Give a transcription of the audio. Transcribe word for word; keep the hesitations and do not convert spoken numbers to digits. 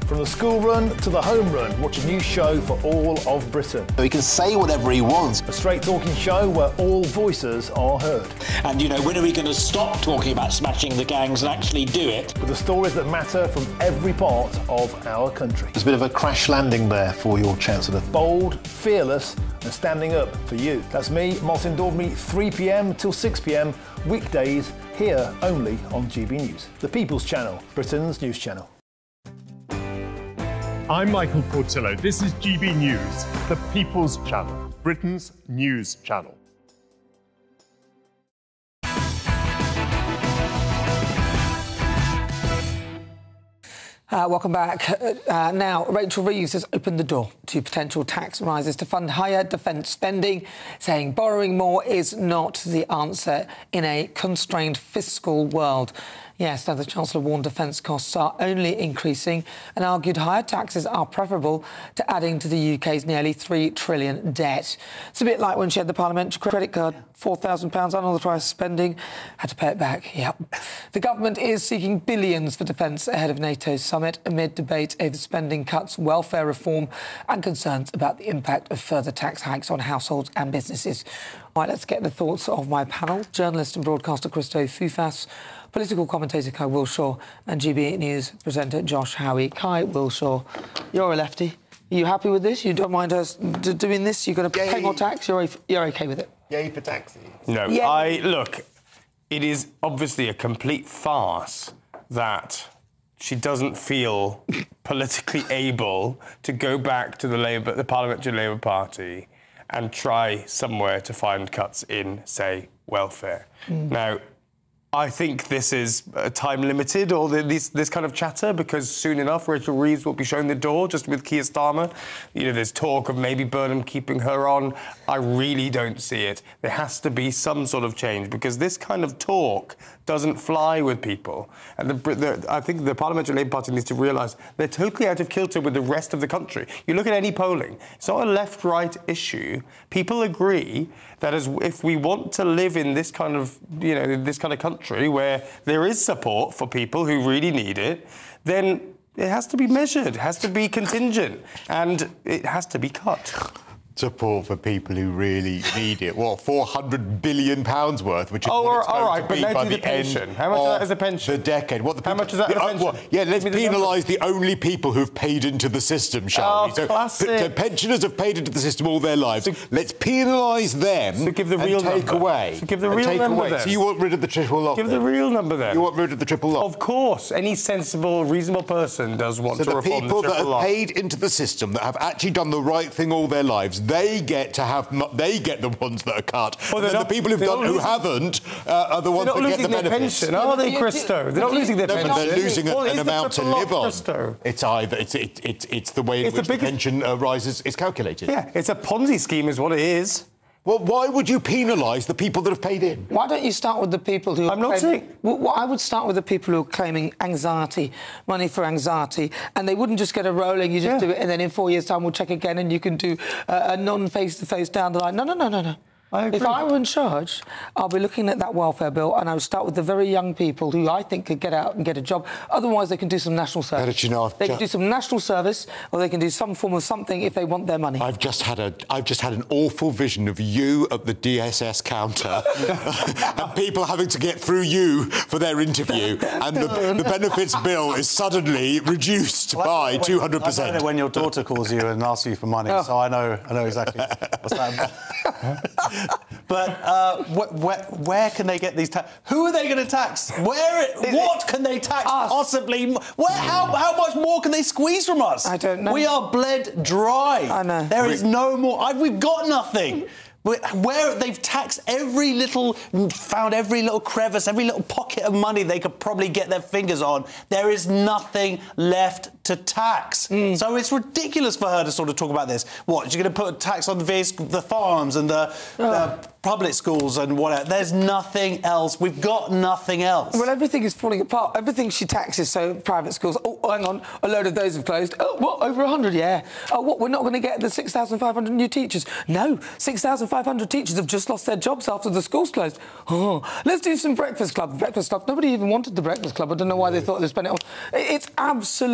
From the school run to the home run, watch a new show for all of Britain. He can say whatever he wants. A straight-talking show where all voices are heard. And, you know, when are we going to stop talking about smashing the gangs and actually do it? With the stories that matter from every part of our country. There's a bit of a crash landing there for your Chancellor. Bold, fearless and standing up for you. That's me, Martin Daubney, three p m till six p m, weekdays, here only on G B News. The People's Channel, Britain's news channel. I'm Michael Portillo. This is G B News, the People's Channel, Britain's news channel. Uh, welcome back. Uh, now, Rachel Reeves has opened the door to potential tax rises to fund higher defence spending, saying borrowing more is not the answer in a constrained fiscal world. Yes, now the Chancellor warned defence costs are only increasing and argued higher taxes are preferable to adding to the U K's nearly three trillion debt. It's a bit like when she had the parliamentary credit card, four thousand pounds unauthorised spending, had to pay it back. Yep. The government is seeking billions for defence ahead of NATO's summit amid debate over spending cuts, welfare reform and concerns about the impact of further tax hikes on households and businesses. All right, let's get the thoughts of my panel. Journalist and broadcaster Christo Foufas, political commentator Kai Wilshaw and G B News presenter Josh Howie. Kai Wilshaw, you're a lefty. Are you happy with this? You don't mind us d doing this? You're going to pay more tax? You're, you're OK with it? Yay for taxes. No, yeah. I... Look, it is obviously a complete farce that she doesn't feel politically able to go back to the Labour, the Parliamentary Labour Party and try somewhere to find cuts in, say, welfare. Mm. Now, I think this is uh, time-limited, or the, this, this kind of chatter, because soon enough Rachel Reeves will be shown the door, just with Keir Starmer. You know, there's talk of maybe Burnham keeping her on. I really don't see it. There has to be some sort of change, because this kind of talk doesn't fly with people. And the, the, I think the Parliamentary Labour Party needs to realise they're totally out of kilter with the rest of the country. You look at any polling, it's not a left-right issue. People agree that as if we want to live in this kind of, you know, this kind of country where there is support for people who really need it, then it has to be measured, it has to be contingent, and it has to be cut. Support for people who really need it. What, four hundred billion pounds worth, which is oh, what it's all going right, to but be no by to the the pension. end How much of of that is a pension? the decade. What the How people, much is that the, a uh, pension? what, yeah, let's Give me the penalise the only people who've paid into the system, shall Oh, we? So, classic. p- so pensioners have paid into the system all their lives. So, let's penalise them so give the real and take number. away. So give the and real take number away. then. So you want rid of the triple lock? Give then? the real number then. You want rid of the triple lock? Of course. Any sensible, reasonable person does want so to the reform people the that triple have lock. paid into the system, that have actually done the right thing all their lives, they get to have... They get the ones that are cut. Well, and then not, the people who've done, who haven't uh, are the ones that get the benefits. They're not losing their pension, are they, Christo? They're not losing their No, pension. but they're losing well, an amount to live on. Christo? It's either it's it, it, it's the way in it's which the, the, biggest... the pension uh, rises is calculated. Yeah, it's a Ponzi scheme, is what it is. Well, why would you penalise the people that have paid in? Why don't you start with the people who... I'm not claiming, saying... Well, I would start with the people who are claiming anxiety, money for anxiety, and they wouldn't just get a rolling, you just yeah. do it, and then in four years' time we'll check again and you can do uh, a non-face-to-face down the line. No, no, no, no, no. I agree. If I were in charge, I'll be looking at that welfare bill and I would start with the very young people who I think could get out and get a job. Otherwise, they can do some national service. You know, they can do some national service, or they can do some form of something if they want their money. I've just had a, I've just had an awful vision of you at the D S S counter and people having to get through you for their interview, and the, the benefits bill is suddenly reduced well, by two hundred percent. I know when your daughter calls you and asks you for money, oh. so I know, I know exactly what's that. But uh, wh wh where can they get these tax? Who are they going to tax? Where? It, what can they tax us. possibly? Where? How, how much more can they squeeze from us? I don't know. We are bled dry. I know. There is no more. I, we've got nothing. Where they've taxed every little, found every little crevice, every little pocket of money they could probably get their fingers on. There is nothing left to tax. Mm. So it's ridiculous for her to sort of talk about this. What, she's going to put a tax on the, the farms and the, oh. the public schools and whatever? There's nothing else. We've got nothing else. Well, everything is falling apart. Everything she taxes, so private schools, oh, hang on, a load of those have closed. Oh, what, over one hundred, yeah. Oh, what, we're not going to get the six thousand five hundred new teachers. No, six thousand five hundred teachers have just lost their jobs after the schools closed. Oh, let's do some Breakfast Club. Breakfast Club. Nobody even wanted the Breakfast Club. I don't know why they thought they'd spend it on. It's absolutely...